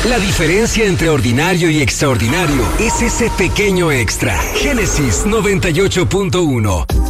La diferencia entre ordinario y extraordinario es ese pequeño extra. Génesis 98.1.